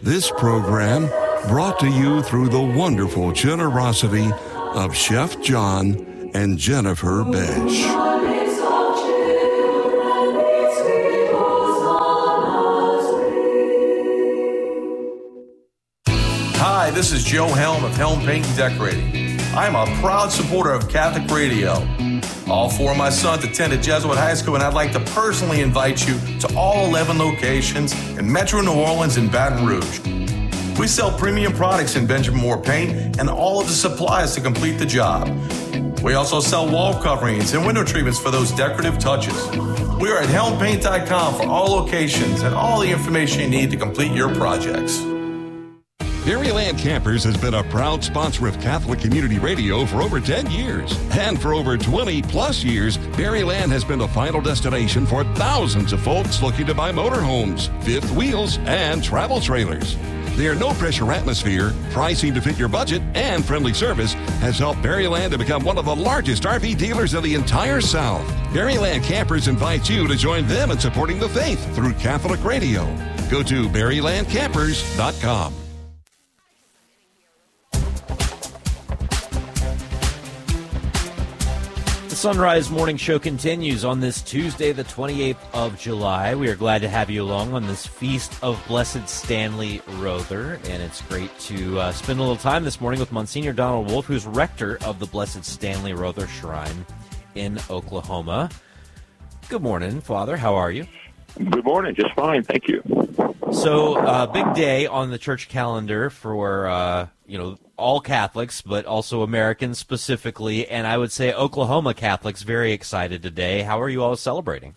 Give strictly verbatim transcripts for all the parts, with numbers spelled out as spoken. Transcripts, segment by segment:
This program brought to you through the wonderful generosity of Chef John and Jennifer Besh. Hi, this is Joe Helm of Helm Paint and Decorating. I'm a proud supporter of Catholic Radio. All four of my sons attended Jesuit High School, and I'd like to personally invite you to all eleven locations in Metro New Orleans and Baton Rouge. We sell premium products in Benjamin Moore paint and all of the supplies to complete the job. We also sell wall coverings and window treatments for those decorative touches. We are at helm paint dot com for all locations and all the information you need to complete your projects. Berryland Campers has been a proud sponsor of Catholic Community Radio for over ten years. And for over twenty plus years, Berryland has been the final destination for thousands of folks looking to buy motorhomes, fifth wheels, and travel trailers. Their no-pressure atmosphere, pricing to fit your budget, and friendly service has helped Berryland to become one of the largest R V dealers in the entire South. Berryland Campers invites you to join them in supporting the faith through Catholic Radio. Go to berryland campers dot com. The Sunrise Morning Show continues on this Tuesday, the twenty-eighth of July. We are glad to have you along on this Feast of Blessed Stanley Rother, and it's great to uh, spend a little time this morning with Monsignor Donald Wolf, who's rector of the Blessed Stanley Rother Shrine in Oklahoma. Good morning, Father. How are you? Good morning. Just fine. Thank you. So, uh, big day on the church calendar for, uh, you know, all Catholics, but also Americans specifically, and I would say Oklahoma Catholics very excited today. How are you all celebrating?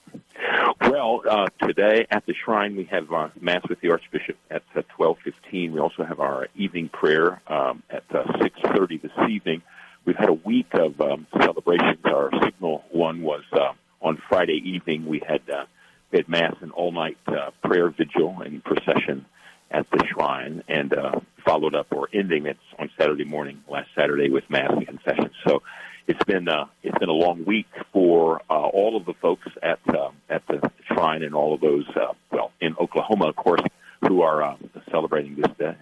Well, uh, today at the shrine we have uh, Mass with the Archbishop at uh, twelve fifteen. We also have our evening prayer um, at uh, six thirty this evening. We've had a week of um, celebrations. Our signal one was uh, on Friday evening. We had, uh, we had Mass and all-night uh, prayer vigil and procession at the shrine, and uh, followed up or ending it on Saturday morning, last Saturday, with Mass and confession. So it's been uh, it's been a long week for uh, all of the folks at uh, at the shrine and all of those uh, well in Oklahoma, of course, who are uh, celebrating this day.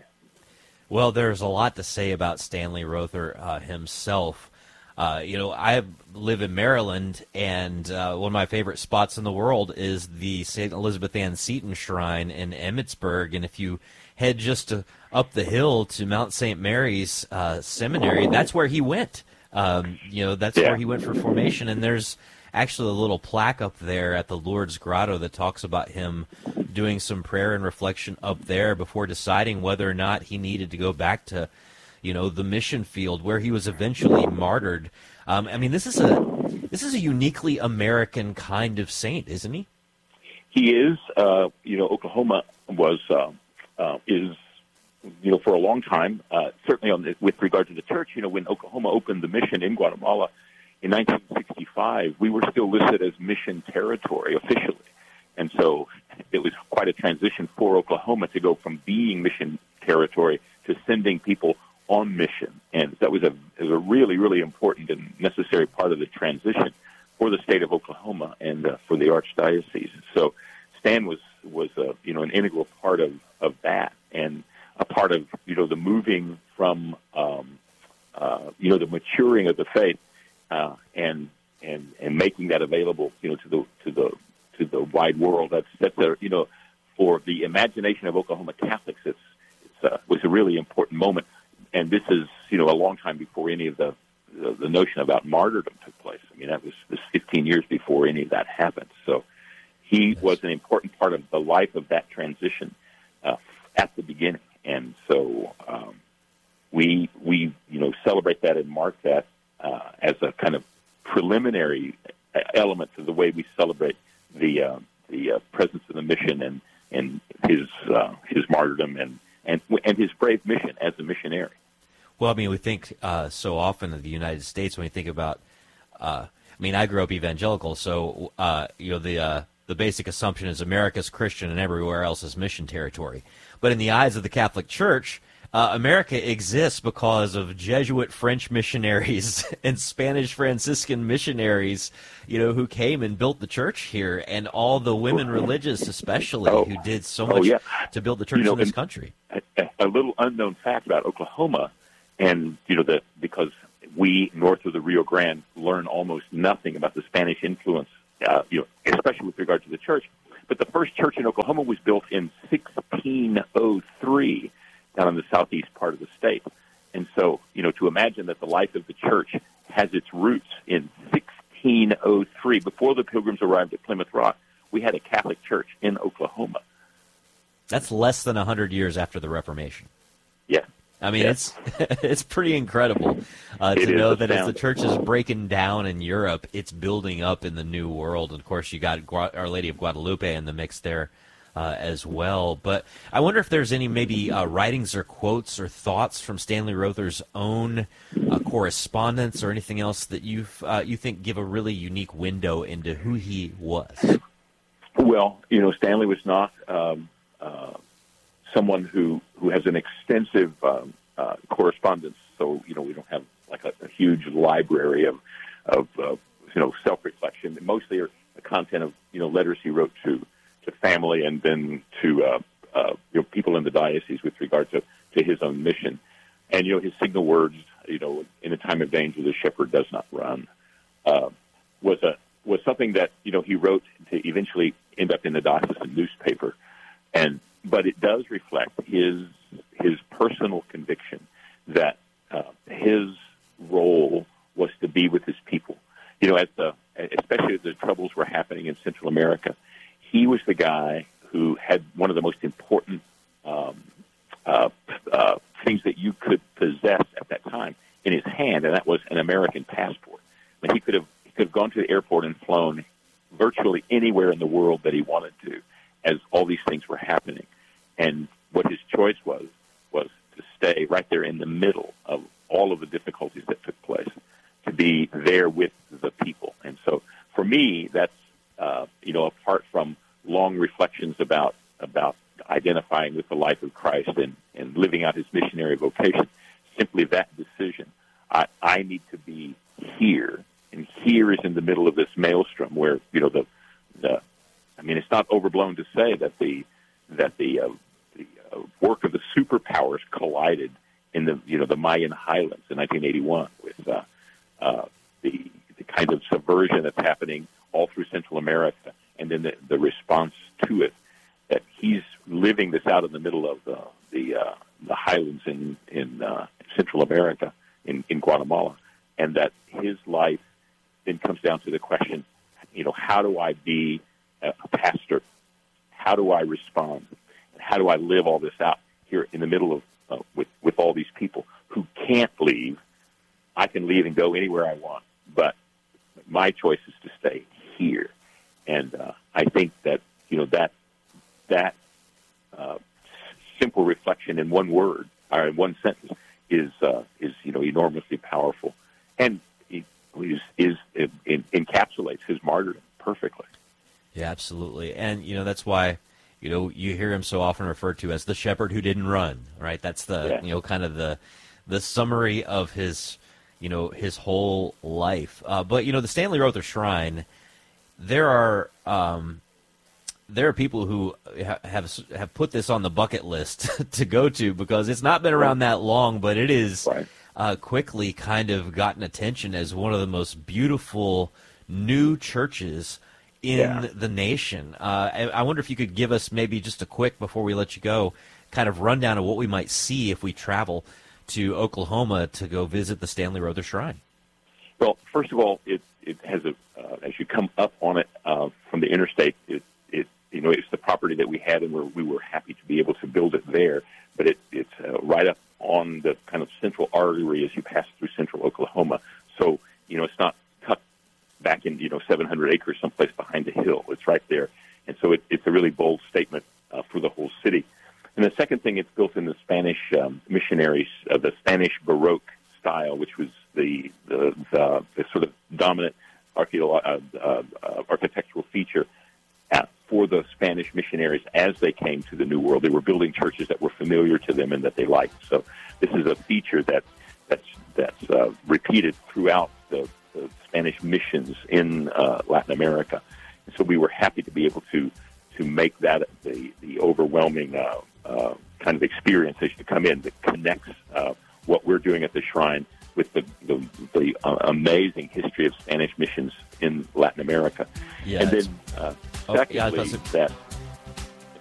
Well, there's a lot to say about Stanley Rother uh, himself. Uh, you know, I live in Maryland, and uh, one of my favorite spots in the world is the Saint Elizabeth Ann Seton Shrine in Emmitsburg. And if you head just to, up the hill to Mount Saint Mary's uh, Seminary, that's where he went. Um, you know, that's yeah. where he went for formation. And there's actually a little plaque up there at the Lourdes Grotto that talks about him doing some prayer and reflection up there before deciding whether or not he needed to go back to, you know, the mission field where he was eventually martyred. Um, I mean, this is a this is a uniquely American kind of saint, isn't he? He is. Uh, you know, Oklahoma was uh, uh, is you know for a long time uh, certainly on the, with regard to the church. You know, when Oklahoma opened the mission in Guatemala in nineteen sixty-five, we were still listed as mission territory officially, and so it was quite a transition for Oklahoma to go from being mission territory to sending people on mission, and that was a, was a really, really important and necessary part of the transition for the state of Oklahoma and uh, for the archdiocese. So Stan was was uh, you know an integral part of, of that, and a part of you know the moving from um, uh, you know the maturing of the faith uh, and and and making that available you know to the to the to the wide world. That's that's a you know for the imagination of Oklahoma Catholics, it's it's uh, was a really important moment. And this is, you know, a long time before any of the, the the notion about martyrdom took place. I mean, that was, was fifteen years before any of that happened. So he yes. was an important part of the life of that transition uh, at the beginning. And so um, we, we, you know, celebrate that and mark that uh, as a kind of preliminary element to the way we celebrate the uh, the uh, presence of the mission and, and his uh, his martyrdom and, and, and his brave mission as a missionary. Well, I mean, we think uh, so often of the United States when we think about, uh, I mean, I grew up evangelical, so, uh, you know, the uh, the basic assumption is America's Christian and everywhere else is mission territory. But in the eyes of the Catholic Church, uh, America exists because of Jesuit French missionaries and Spanish Franciscan missionaries, you know, who came and built the church here, and all the women religious especially Oh. who did so Oh, much yeah. to build the church You know, in this and- country. A, a little unknown fact about Oklahoma, and you know that because we north of the Rio Grande learn almost nothing about the Spanish influence, uh, you know, especially with regard to the church. But the first church in Oklahoma was built in sixteen oh three down in the southeast part of the state. And so, you know, to imagine that the life of the church has its roots in sixteen oh three, before the Pilgrims arrived at Plymouth Rock, we had a Catholic church in Oklahoma. That's less than one hundred years after the Reformation. Yeah. I mean, Yeah. it's it's pretty incredible uh, It to is know that as the astounding. church is breaking down in Europe, it's building up in the New World. And of course, you got Gua- Our Lady of Guadalupe in the mix there uh, as well. But I wonder if there's any maybe uh, writings or quotes or thoughts from Stanley Rother's own uh, correspondence or anything else that you uh, you think give a really unique window into who he was. Well, you know, Stanley was not um, uh, someone who, who has an extensive um, uh, correspondence. So, you know, we don't have like a, a huge library of, of uh, you know, self-reflection. Mostly are the content of, you know, letters he wrote to, to family and then to, uh, uh, you know, people in the diocese with regard to, to his own mission. And, you know, his signal words, you know, in a time of danger, the shepherd does not run, uh, was a, was something that, you know, he wrote to eventually end up in the diocesan newspaper. And, but it does reflect his, his personal conviction that uh, his role was to be with his people. You know, as the, especially as the troubles were happening in Central America, he was the guy who had one of the most important um, uh, uh, things that you could possess at that time in his hand, and that was an American passport. I mean, he could have he could have gone to the airport and flown virtually anywhere in the world that he wanted to, as all these things were happening. And what his choice was was to stay right there in the middle of all of the difficulties that took place, to be there with the people. And so, for me, that's uh, you know, apart from long reflections about about identifying with the life of Christ and, and living out his missionary vocation, simply that decision. I, I need to be here, and here is in the middle of this maelstrom where, you know, the, the I mean, it's not overblown to say that the that the, uh, the uh, work of the superpowers collided in the, you know, the Mayan highlands in nineteen eighty-one with uh, uh, the, the kind of subversion that's happening all through Central America, and then the, the response to it, that he's living this out in the middle of the the, uh, the highlands in in uh, Central America, in, in Guatemala, and that his life then comes down to the question, you know, how do I be a pastor? How do I respond? And how do I live all this out here in the middle of uh, with with all these people who can't leave? I can leave and go anywhere I want, but my choice is to stay here. And uh, I think that, you know, that that uh, simple reflection in one word or in one sentence is uh, is you know, enormously powerful, and it is, is it, it encapsulates his martyrdom perfectly. Yeah, absolutely. And, you know, that's why, you know, you hear him so often referred to as the shepherd who didn't run, right? That's the, Yeah. you know, kind of the the summary of his, you know, his whole life. Uh, but, you know, the Stanley Rother Shrine, there are um, there are people who ha- have have put this on the bucket list to go to, because it's not been around that long, but it is Right. uh, quickly kind of gotten attention as one of the most beautiful new churches in Yeah. the nation. Uh, I, I wonder if you could give us maybe just a quick, before we let you go, kind of rundown of what we might see if we travel to Oklahoma to go visit the Stanley Rother Shrine. Well, first of all, it it has a uh, as you come up on it uh, from the interstate, it it you know, it's the property that we had, and we're, we were happy to be able to build it there. But it it's uh, right up on the kind of central artery as you pass through central Oklahoma. So, you know, it's not tucked back in, you know, seven hundred acres someplace behind a hill. It's right there, and so it, it's a really bold statement uh, for the whole city. And the second thing, it's built in the Spanish um, missionaries, uh, the Spanish Baroque style, which was the the, the, the sort of dominant archeolo- uh, uh, uh, architectural feature at, for the Spanish missionaries as they came to the New World. They were building churches that were familiar to them and that they liked. So this is a feature that that's that's uh, repeated throughout the, the Spanish missions in uh, Latin America. And so we were happy to be able to to make that the the overwhelming uh, uh, kind of experience as you come in that connects uh, what we're doing at the shrine with the the, the uh, amazing history of Spanish missions in Latin America. Yeah, and then uh, oh, secondly, yeah, that